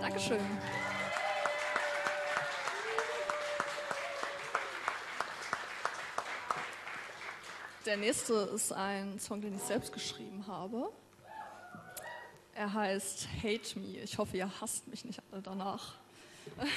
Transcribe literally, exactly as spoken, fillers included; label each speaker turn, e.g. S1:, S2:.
S1: Dankeschön. Der nächste ist ein Song, den ich selbst geschrieben habe. Er heißt Hate Me. Ich hoffe, ihr hasst mich nicht alle danach.